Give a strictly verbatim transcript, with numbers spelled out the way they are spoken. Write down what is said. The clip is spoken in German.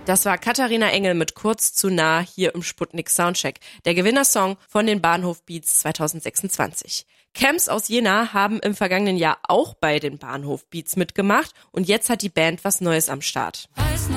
Das war Katharina Engel mit Kurz zu nah hier im Sputnik Soundcheck. Der Gewinnersong von den Bahnhof Beats zwanzig sechsundzwanzig. Camps aus Jena haben im vergangenen Jahr auch bei den Bahnhof Beats mitgemacht und jetzt hat die Band was Neues am Start. Weiß